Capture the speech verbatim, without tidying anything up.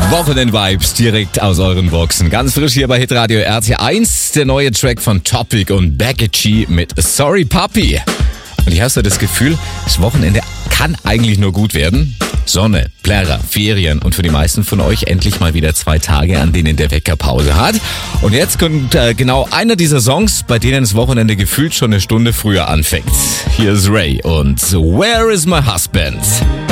Wochenend-Vibes direkt aus euren Boxen. Ganz frisch hier bei Hitradio R T eins, der neue Track von Topic und Becky G mit Sorry Puppy. Und ich habe so das Gefühl, das Wochenende kann eigentlich nur gut werden. Sonne, Plärrer, Ferien und für die meisten von euch endlich mal wieder zwei Tage, an denen der Wecker Pause hat. Und jetzt kommt äh, genau einer dieser Songs, bei denen das Wochenende gefühlt schon eine Stunde früher anfängt. Hier ist Ray und Where is my husband?